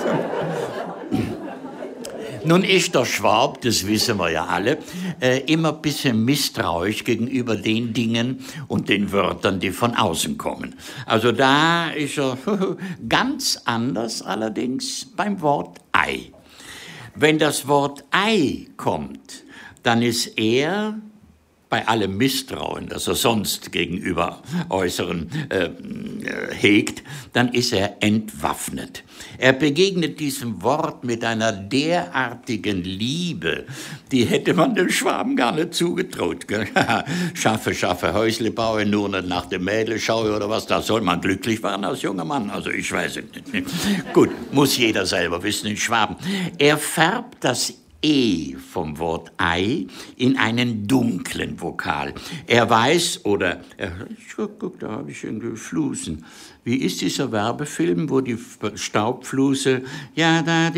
Nun ist der Schwab, das wissen wir ja alle, immer ein bisschen misstrauisch gegenüber den Dingen und den Wörtern, die von außen kommen. Also da ist er ganz anders allerdings beim Wort Ei. Wenn das Wort Ei kommt, dann ist er bei allem Misstrauen, das er sonst gegenüber Äußeren hegt, dann ist er entwaffnet. Er begegnet diesem Wort mit einer derartigen Liebe, die hätte man dem Schwaben gar nicht zugetraut. Schaffe, Häusle baue, nur nicht nach dem Mädel schaue oder was, da soll man glücklich werden als junger Mann. Also ich weiß es nicht. Gut, muss jeder selber wissen in Schwaben. Er färbt das E vom Wort Ei in einen dunklen Vokal. Er weiß, oder, guck, da habe ich irgendwie Flusen. Wie ist dieser Werbefilm, wo die Staubfluse, ja, da,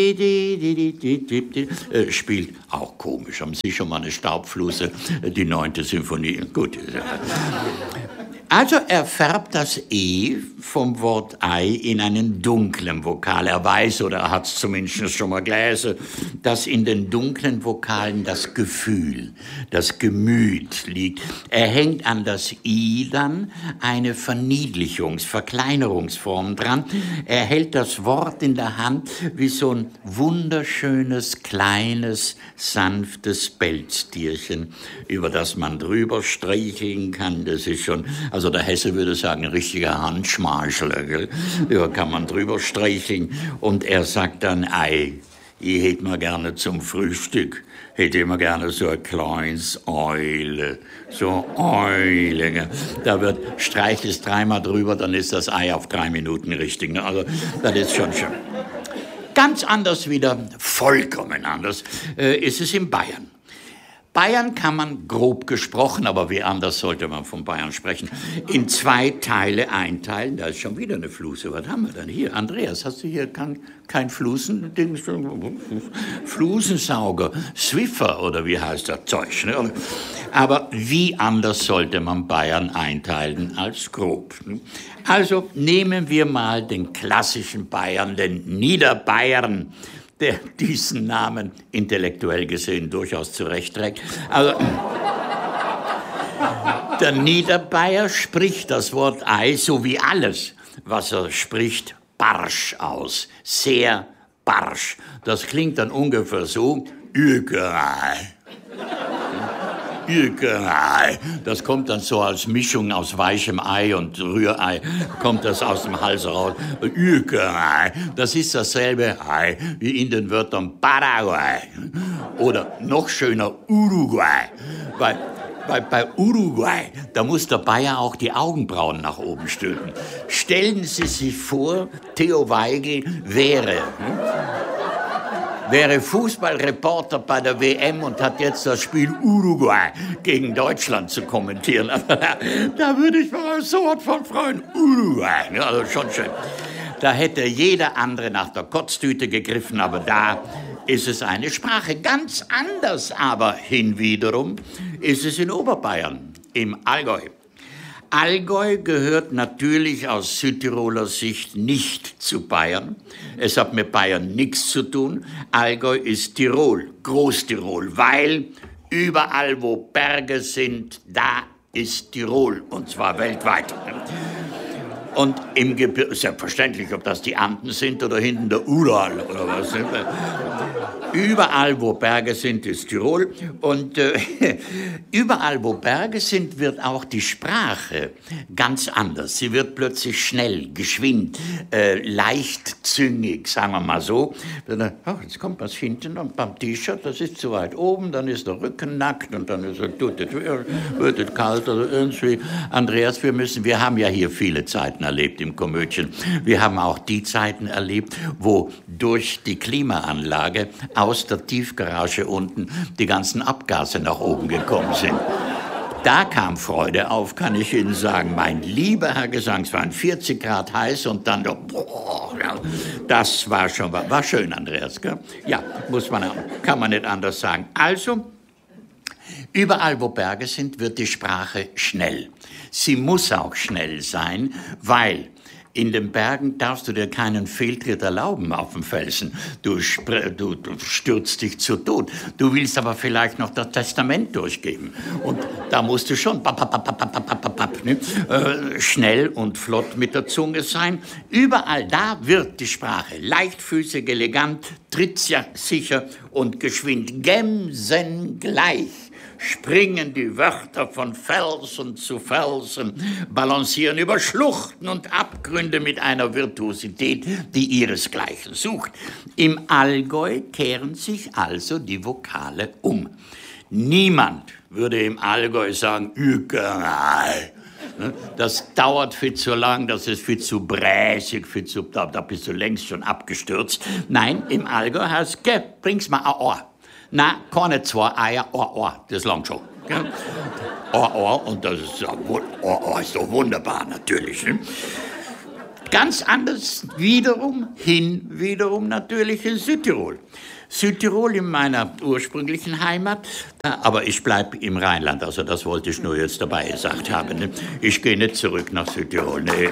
spielt? Auch komisch, haben Sie schon mal eine Staubfluse, die 9. Symphonie. Gut. Also er färbt das E vom Wort Ei in einen dunklen Vokal. Er weiß, oder er hat es zumindest schon mal gelesen, dass in den dunklen Vokalen das Gefühl, das Gemüt liegt. Er hängt an das I dann eine Verkleinerungsform dran. Er hält das Wort in der Hand wie so ein wunderschönes, kleines, sanftes Pelztierchen, über das man drüber streicheln kann. Das ist schon, also der Hesse würde sagen, ein richtiger Handschmeichler, gell? Da kann man drüber streicheln. Und er sagt dann, Ei, ich hätte mal gerne zum Frühstück, hätte immer gerne so ein kleines Eule, so Eule. Gell? Da streichelst dreimal drüber, dann ist das Ei auf 3 Minuten richtig. Ne? Also das ist schon schön. Ganz anders wieder, vollkommen anders, ist es in Bayern. Bayern kann man grob gesprochen, aber wie anders sollte man von Bayern sprechen, in 2 Teile einteilen. Da ist schon wieder eine Fluse. Was haben wir denn hier? Andreas, hast du hier kein Flusending? Flusensauger, Swiffer oder wie heißt das Zeug? Ne? Aber wie anders sollte man Bayern einteilen als grob? Also nehmen wir mal den klassischen Bayern, den Niederbayern, der diesen Namen intellektuell gesehen durchaus zurechtträgt. Also, der Niederbayer spricht das Wort Ei, so wie alles, was er spricht, barsch aus. Sehr barsch. Das klingt dann ungefähr so, Ürgerei. Ürgerei. Das kommt dann so als Mischung aus weichem Ei und Rührei, kommt das aus dem Hals raus. Ürgerei. Das ist dasselbe Ei wie in den Wörtern Paraguay oder noch schöner Uruguay. Weil bei Uruguay, da muss der Bayer auch die Augenbrauen nach oben stülpen. Stellen Sie sich vor, Theo Weigel wäre Fußballreporter bei der WM und hat jetzt das Spiel Uruguay gegen Deutschland zu kommentieren. Da würde ich mal so was von freuen. Uruguay, also schon schön. Da hätte jeder andere nach der Kotztüte gegriffen, aber da ist es eine Sprache. Ganz anders aber hinwiederum ist es in Oberbayern, im Allgäu. Allgäu gehört natürlich aus Südtiroler Sicht nicht zu Bayern. Es hat mit Bayern nichts zu tun. Allgäu ist Tirol, Großtirol, weil überall, wo Berge sind, da ist Tirol, und zwar weltweit. Und im Gebirge, selbstverständlich, ob das die Anden sind oder hinten der Ural oder was. Überall, wo Berge sind, ist Tirol. Und überall, wo Berge sind, wird auch die Sprache ganz anders. Sie wird plötzlich schnell, geschwind, leichtzüngig, sagen wir mal so. Jetzt kommt was hinten und beim T-Shirt, das ist zu weit oben, dann ist der Rücken nackt und dann ist wird es kalt oder irgendwie. Andreas, wir haben ja hier viele Zeiten erlebt im Komödien. Wir haben auch die Zeiten erlebt, wo durch die Klimaanlage aus der Tiefgarage unten die ganzen Abgase nach oben gekommen sind. Da kam Freude auf, kann ich Ihnen sagen. Mein lieber Herr Gesang, es waren 40 Grad heiß und dann, das war schön, Andreas, gell? Ja, kann man nicht anders sagen. Also, überall, wo Berge sind, wird die Sprache schnell. Sie muss auch schnell sein, weil in den Bergen darfst du dir keinen Fehltritt erlauben auf dem Felsen. Du stürzt dich zu Tod. Du willst aber vielleicht noch das Testament durchgeben. Und da musst du schon schnell und flott mit der Zunge sein. Überall da wird die Sprache leichtfüßig, elegant, trittsicher und geschwind. Gemsengleich springen die Wörter von Felsen zu Felsen, balancieren über Schluchten und Abgründe mit einer Virtuosität, die ihresgleichen sucht. Im Allgäu kehren sich also die Vokale um. Niemand würde im Allgäu sagen, Ügerei. Das dauert viel zu lang, das ist viel zu bräsig, da bist du längst schon abgestürzt. Nein, im Allgäu heißt es, bring's mal ein Ohr. Na, keine 2 Eier, Ohr, das langt schon. Ohr, und das ist, Ohr ist doch wunderbar, natürlich. Ne? Ganz anders wiederum natürlich in Südtirol. Südtirol in meiner ursprünglichen Heimat, aber ich bleibe im Rheinland, also das wollte ich nur jetzt dabei gesagt haben. Ne? Ich gehe nicht zurück nach Südtirol. Nee.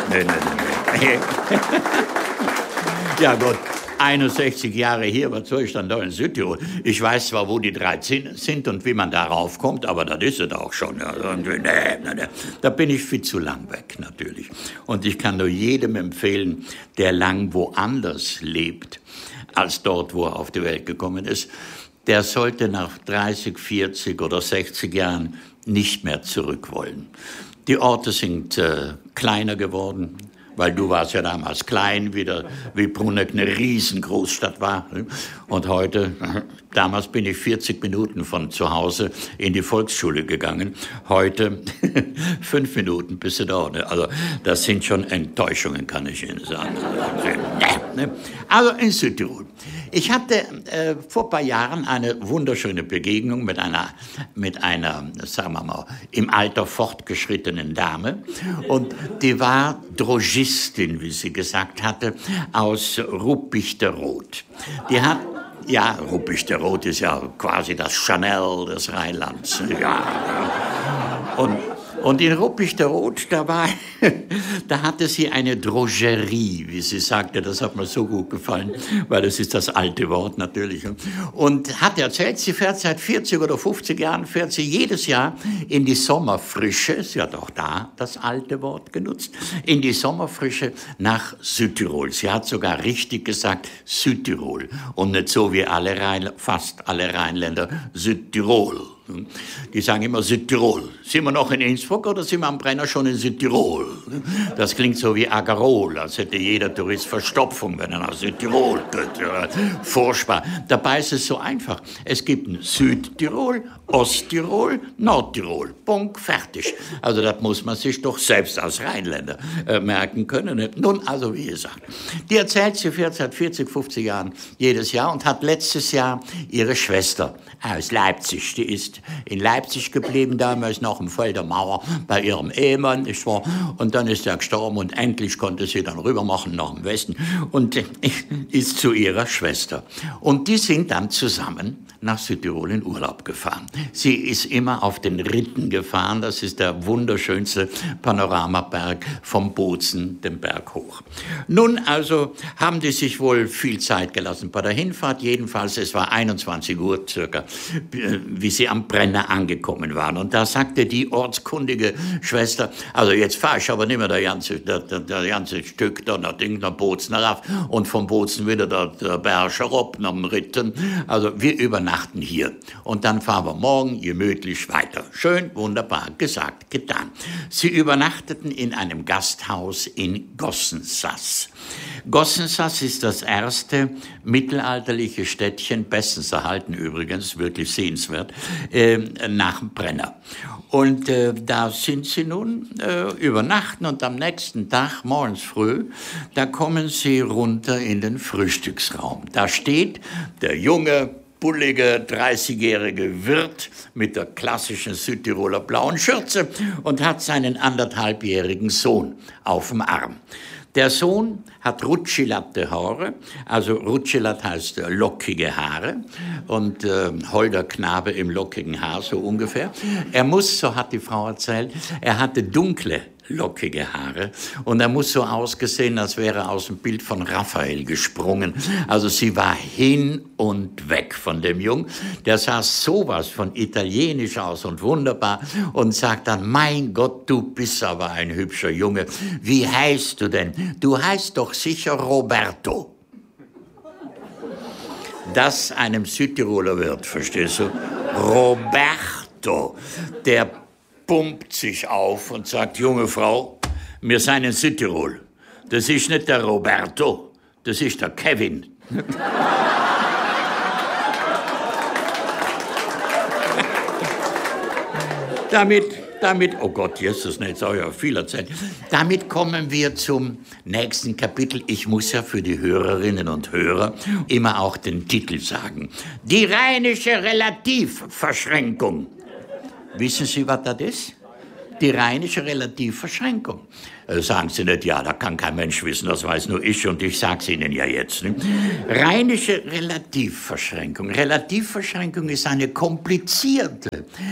Ja gut, 61 Jahre hier, was soll ich dann da in Südtirol? Ich weiß zwar, wo die 3 sind und wie man darauf kommt, aber das ist es auch schon. Nee. Da bin ich viel zu lang weg, natürlich. Und ich kann nur jedem empfehlen, der lang woanders lebt, als dort, wo er auf die Welt gekommen ist, der sollte nach 30, 40 oder 60 Jahren nicht mehr zurück wollen. Die Orte sind kleiner geworden, weil du warst ja damals klein, wie Bruneck eine Riesengroßstadt war. Und heute, damals bin ich 40 Minuten von zu Hause in die Volksschule gegangen. Heute 5 Minuten bis du da. Also das sind schon Enttäuschungen, kann ich Ihnen sagen. Also in Südtirol. Ich hatte vor ein paar Jahren eine wunderschöne Begegnung mit einer, sagen wir mal, im Alter fortgeschrittenen Dame. Und die war Drogistin, wie sie gesagt hatte, aus Ruppichteroth. Die hat, ja, Ruppichteroth ist ja quasi das Chanel des Rheinlands. Ja. Und in Ruppichteroth, da hatte sie eine Drogerie, wie sie sagte. Das hat mir so gut gefallen, weil das ist das alte Wort natürlich. Und hat erzählt, sie fährt seit 40 oder 50 Jahren, fährt sie jedes Jahr in die Sommerfrische, sie hat auch da das alte Wort genutzt, in die Sommerfrische nach Südtirol. Sie hat sogar richtig gesagt Südtirol und nicht so wie fast alle Rheinländer Südtirol. Die sagen immer Südtirol. Sind wir noch in Innsbruck oder sind wir am Brenner schon in Südtirol? Das klingt so wie Agarol, als hätte jeder Tourist Verstopfung, wenn er nach Südtirol geht. Furchtbar. Dabei ist es so einfach. Es gibt ein Südtirol, Osttirol, Nordtirol. Punkt, fertig. Also das muss man sich doch selbst als Rheinländer merken können. Nun, also wie gesagt, die erzählt, sie fährt seit 40, 50 Jahren jedes Jahr und hat letztes Jahr ihre Schwester aus Leipzig, die ist in Leipzig geblieben, damals noch im Fall der Mauer bei ihrem Ehemann, nicht wahr? Und dann ist er gestorben und endlich konnte sie dann rüber machen nach dem Westen und ist zu ihrer Schwester. Und die sind dann zusammen nach Südtirol in Urlaub gefahren. Sie ist immer auf den Ritten gefahren, das ist der wunderschönste Panoramaberg vom Bozen, den Berg hoch. Nun also haben die sich wohl viel Zeit gelassen bei der Hinfahrt, jedenfalls es war 21 Uhr circa, wie sie am Brenner angekommen waren. Und da sagte die ortskundige Schwester, also jetzt fahr ich aber nicht mehr der ganze Stück da nach Bozen rauf und vom Bozen wieder der Berg herab nach dem Ritten. Also wir übernachten hier und dann fahren wir morgen gemütlich weiter. Schön, wunderbar, gesagt, getan. Sie übernachteten in einem Gasthaus in Gossensass. Gossensass ist das erste mittelalterliche Städtchen, bestens erhalten übrigens, wirklich sehenswert, nach dem Brenner. Und da sind sie nun übernachten und am nächsten Tag, morgens früh, da kommen sie runter in den Frühstücksraum. Da steht der junge, bullige, 30-jährige Wirt mit der klassischen Südtiroler blauen Schürze und hat seinen 1,5-jährigen Sohn auf dem Arm. Der Sohn hat rutschelatte Haare, also rutschelat heißt lockige Haare und holder Knabe im lockigen Haar, so ungefähr. Er muss, so hat die Frau erzählt, er hatte dunkle, lockige Haare und er muss so ausgesehen, als wäre er aus dem Bild von Raphael gesprungen. Also sie war hin und weg von dem Jungen. Der sah sowas von italienisch aus und wunderbar und sagt dann, mein Gott, du bist aber ein hübscher Junge. Wie heißt du denn? Du heißt doch sicher Roberto. Das einem Südtiroler Wirt, verstehst du? Roberto, der pumpt sich auf und sagt, junge Frau, wir sind in Südtirol. Das ist nicht der Roberto, das ist der Kevin. Damit, oh Gott, Jesus, jetzt habe ich ja viel erzählt. Damit kommen wir zum nächsten Kapitel. Ich muss ja für die Hörerinnen und Hörer immer auch den Titel sagen. Die rheinische Relativverschränkung. Wissen Sie, was das ist? die rheinische Relativverschränkung. Sagen Sie nicht, ja, da kann kein Mensch wissen, das weiß nur ich und ich sag's Ihnen ja jetzt. Ne? Rheinische Relativverschränkung. Relativverschränkung ist eine komplizierte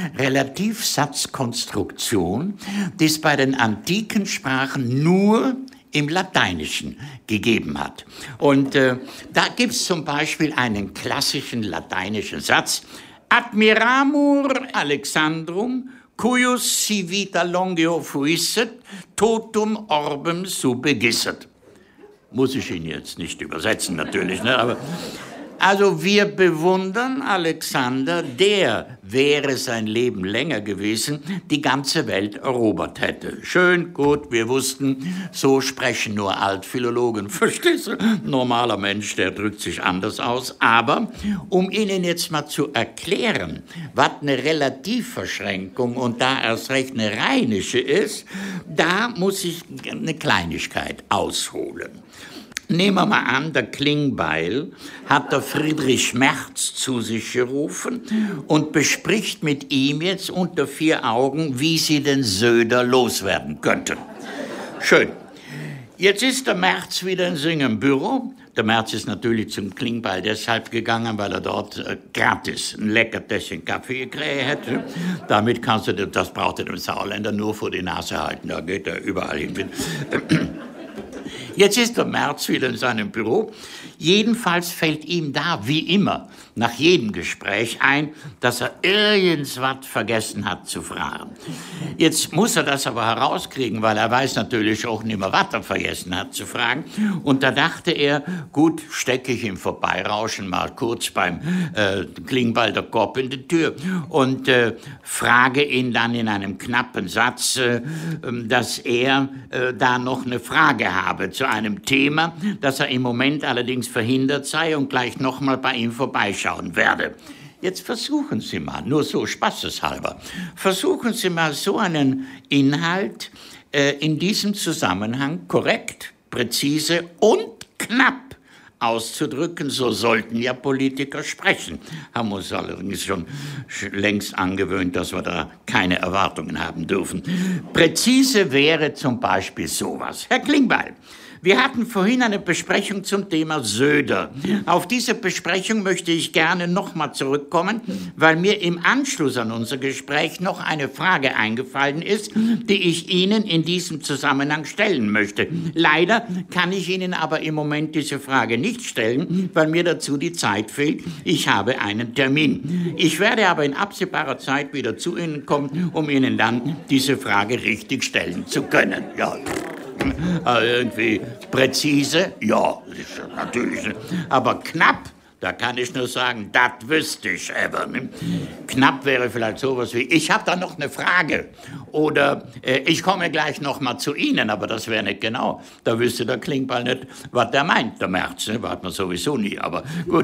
Relativsatzkonstruktion, die es bei den antiken Sprachen nur im Lateinischen gegeben hat. Und da gibt's zum Beispiel einen klassischen lateinischen Satz: Admiramur Alexandrum, cuius si vita longeo fuisset, totum orbem subbegisset. Muss ich Ihnen jetzt nicht übersetzen, natürlich, ne? Aber also wir bewundern Alexander, der, wäre sein Leben länger gewesen, die ganze Welt erobert hätte. Schön, gut, wir wussten, so sprechen nur Altphilologen. Verstehst du? Normaler Mensch, der drückt sich anders aus. Aber um Ihnen jetzt mal zu erklären, was eine Relativverschränkung und da erst recht eine rheinische ist, da muss ich eine Kleinigkeit ausholen. Nehmen wir mal an, der Klingbeil hat der Friedrich Merz zu sich gerufen und bespricht mit ihm jetzt unter 4 Augen, wie sie den Söder loswerden könnten. Schön. Jetzt ist der Merz wieder in seinem Büro. Der Merz ist natürlich zum Klingbeil deshalb gegangen, weil er dort gratis ein lecker Tässchen Kaffee gekriegt hätte. Damit kannst du, das braucht er dem Sauerländer nur vor die Nase halten, da geht er überall hin. Jetzt ist der Merz wieder in seinem Büro. Jedenfalls fällt ihm da, wie immer, nach jedem Gespräch ein, dass er irgendwas vergessen hat zu fragen. Jetzt muss er das aber herauskriegen, weil er weiß natürlich auch nicht mehr, was er vergessen hat zu fragen. Und da dachte er, gut, stecke ich im Vorbeirauschen mal kurz beim Klingbeil der Kopf in die Tür und frage ihn dann in einem knappen Satz, dass er da noch eine Frage habe zu einem Thema, dass er im Moment allerdings verhindert sei und gleich noch mal bei ihm vorbeischauen werde. Jetzt versuchen Sie mal, nur so spaßeshalber, versuchen Sie mal so einen Inhalt in diesem Zusammenhang korrekt, präzise und knapp auszudrücken. So sollten ja Politiker sprechen. Haben uns allerdings schon längst angewöhnt, dass wir da keine Erwartungen haben dürfen. Präzise wäre zum Beispiel sowas. Herr Klingbeil, wir hatten vorhin eine Besprechung zum Thema Söder. Auf diese Besprechung möchte ich gerne nochmal zurückkommen, weil mir im Anschluss an unser Gespräch noch eine Frage eingefallen ist, die ich Ihnen in diesem Zusammenhang stellen möchte. Leider kann ich Ihnen aber im Moment diese Frage nicht stellen, weil mir dazu die Zeit fehlt. Ich habe einen Termin. Ich werde aber in absehbarer Zeit wieder zu Ihnen kommen, um Ihnen dann diese Frage richtig stellen zu können. Ja. Irgendwie präzise, ja, natürlich, aber knapp, da kann ich nur sagen, das wüsste ich aber. Knapp wäre vielleicht sowas wie, ich habe da noch eine Frage oder ich komme gleich noch mal zu Ihnen, aber das wäre nicht genau. Da wüsste der Klingbeil nicht, was der meint, der Merz, ne? Weiß man sowieso nie, aber gut.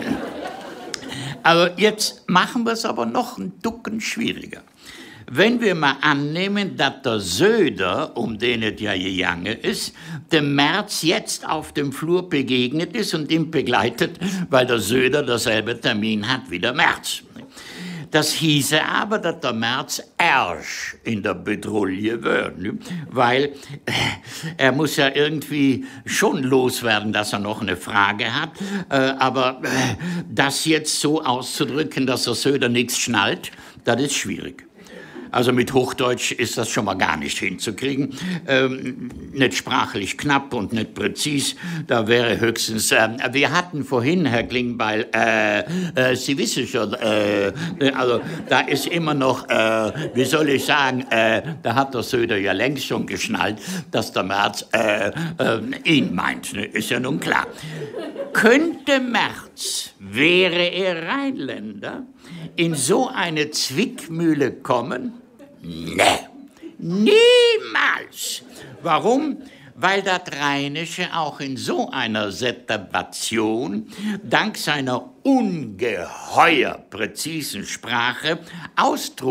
Aber jetzt machen wir es aber noch ein Ducken schwieriger. Wenn wir mal annehmen, dass der Söder, um den es ja gegangen ist, dem Merz jetzt auf dem Flur begegnet ist und ihn begleitet, weil der Söder derselbe Termin hat wie der Merz. Das hieße aber, dass der Merz erst in der Bedrulle wird, ne? Weil er muss ja irgendwie schon loswerden, dass er noch eine Frage hat, aber das jetzt so auszudrücken, dass der Söder nichts schnallt, das ist schwierig. Also mit Hochdeutsch ist das schon mal gar nicht hinzukriegen. Nicht sprachlich knapp und nicht präzis. Da wäre höchstens... wir hatten vorhin, Herr Klingbeil, Sie wissen schon, also da ist immer noch, wie soll ich sagen, da hat der Söder ja längst schon geschnallt, dass der Merz ihn meint. Ne? Ist ja nun klar. Könnte Merz, wäre er Rheinländer, in so eine Zwickmühle kommen? Nee, niemals. Warum? Weil das Rheinische auch in so einer Situation dank seiner ungeheuer präzisen Sprache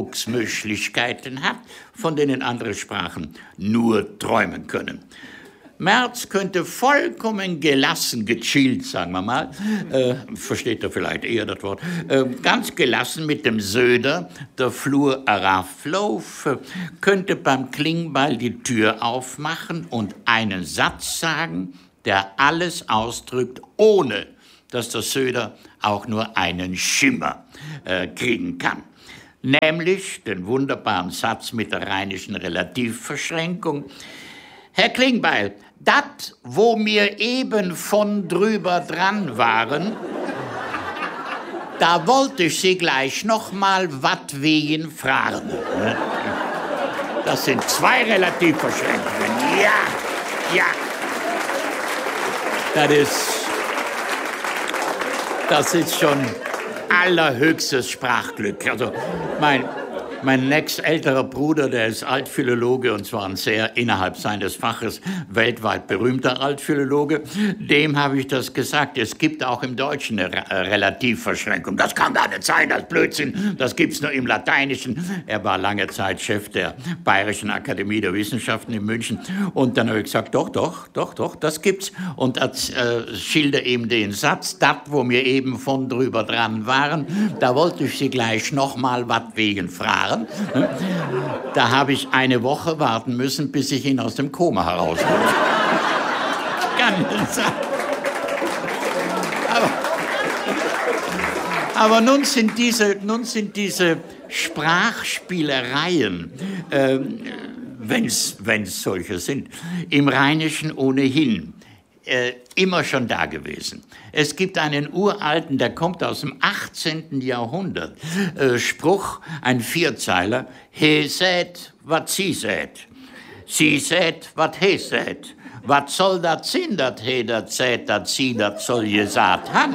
Ausdrucksmöglichkeiten hat, von denen andere Sprachen nur träumen können. Merz könnte vollkommen gelassen, gechillt, sagen wir mal, versteht er vielleicht eher das Wort, ganz gelassen mit dem Söder der Flur rauflaufen, könnte beim Klingbeil die Tür aufmachen und einen Satz sagen, der alles ausdrückt, ohne dass der Söder auch nur einen Schimmer kriegen kann. Nämlich den wunderbaren Satz mit der rheinischen Relativverschränkung. Herr Klingbeil, dat, wo mir eben von drüber dran waren, da wollte ich Sie gleich noch mal wat wegen fragen. Das sind 2 Relativverschränkungen. Ja. Das ist schon allerhöchstes Sprachglück. Also mein nächstälterer Bruder, der ist Altphilologe, und zwar ein sehr innerhalb seines Faches weltweit berühmter Altphilologe. Dem habe ich das gesagt. Es gibt auch im Deutschen eine Relativverschränkung. Das kann gar nicht sein, das Blödsinn. Das gibt's nur im Lateinischen. Er war lange Zeit Chef der Bayerischen Akademie der Wissenschaften in München. Und dann habe ich gesagt, doch, das gibt's. Und als schilder ihm den Satz, dat, wo wir eben von drüber dran waren, da wollte ich Sie gleich noch mal wat wegen fragen. Da habe ich eine Woche warten müssen, bis ich ihn aus dem Koma herausholte. Ganz sagen. Aber nun sind diese Sprachspielereien, wenn's solche sind, im Rheinischen ohnehin immer schon da gewesen. Es gibt einen uralten, der kommt aus dem 18. Jahrhundert, Spruch, ein Vierzeiler, he sät, wat sie sät, sie sät, wat he sät, wat soll dat sinn, dat he dat sät, dat sie dat soll gesagt han.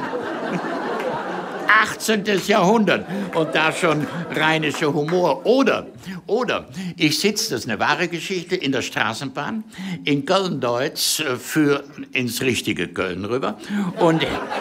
18. Jahrhundert und da schon rheinischer Humor. Oder, ich sitze, das ist eine wahre Geschichte, in der Straßenbahn in Köln-Deutz für ins richtige Köln rüber und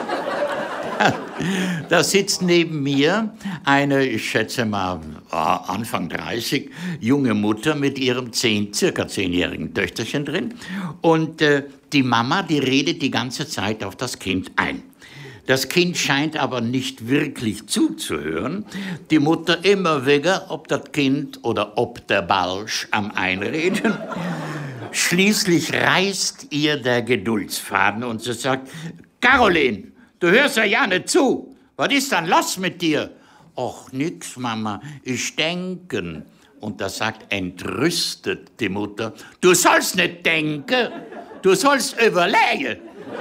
da sitzt neben mir eine, ich schätze mal Anfang 30, junge Mutter mit ihrem circa 10-jährigen Töchterchen drin und die Mama, die redet die ganze Zeit auf das Kind ein. Das Kind scheint aber nicht wirklich zuzuhören. Die Mutter immer wieder, ob das Kind oder ob der Balsch am Einreden. Schließlich reißt ihr der Geduldsfaden und sie sagt, Caroline, du hörst ja nicht zu. Was ist dann los mit dir? Och, nix, Mama, ich denken. Und da sagt entrüstet die Mutter, du sollst nicht denken, du sollst überlegen.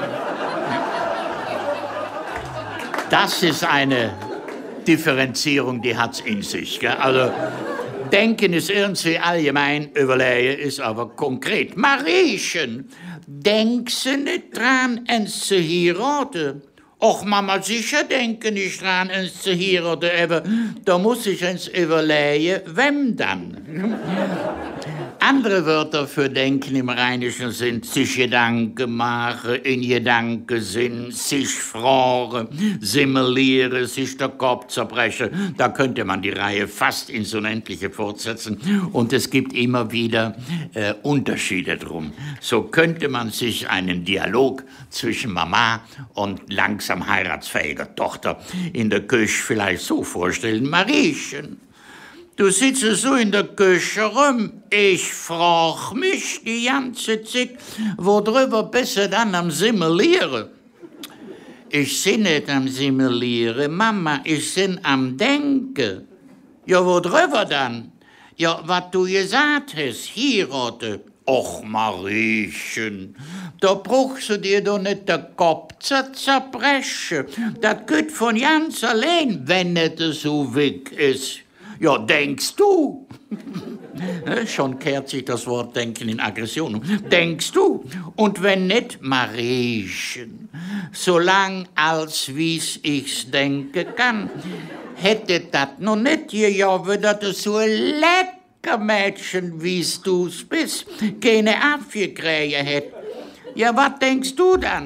Das ist eine Differenzierung, die hat's in sich. Gell? Also, denken ist irgendwie allgemein, überlegen ist aber konkret. Mariechen, denkst du nicht dran, uns zu heiraten? Och, Mama, sicher denke nicht dran, uns zu heiraten, aber da muss ich uns überlegen, wem dann? Andere Wörter für denken im Rheinischen sind sich Gedanken machen, in Gedanken sind, sich fragen, simulieren, sich der Kopf zerbrechen. Da könnte man die Reihe fast ins Unendliche fortsetzen. Und es gibt immer wieder Unterschiede drum. So könnte man sich einen Dialog zwischen Mama und langsam heiratsfähiger Tochter in der Küche vielleicht so vorstellen. Mariechen, du sitzt so in der Küche rum. Ich frag mich die ganze Zeit, worüber bist du dann am Simulieren? Ich bin nicht am Simulieren, Mama, ich bin am Denken. Ja, worüber dann? Ja, was du gesagt hast, heiraten. Och, Mariechen, da brauchst du dir doch nicht den Kopf zu zerbrechen. Das geht von ganz allein, wenn nicht so weg ist. Ja, denkst du? Schon kehrt sich das Wort Denken in Aggression um. Denkst du? Und wenn nicht, Mariechen, solang als wie's ich's denken kann, hätte das noch nicht gejaubert, dass du so lecker Mädchen, wie's du's bist, keine abgekriegt hätt. Ja, was denkst du dann?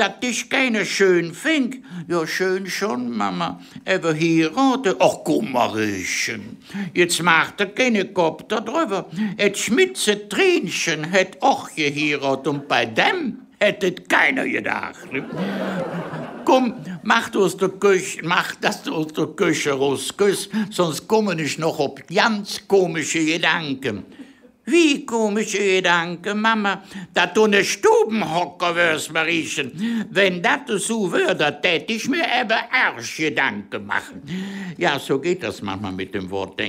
dass dich keiner schön fink. Ja, schön schon, Mama. Aber heiraten, ach, Kummerchen. Jetzt macht er keine Kopf da drüber. Et Schmitze Tränchen hätt auch geheiratet und bei dem hättet keiner gedacht. Komm, mach das du aus der Küche rausküsst, sonst komme ich noch auf ganz komische Gedanken. Wie komische Gedanken, Mama, dass du ne Stubenhocker wirst, Mariechen. Wenn das so würde, tät ich mir eben Gedanken machen. Ja, so geht das manchmal mit dem Wort,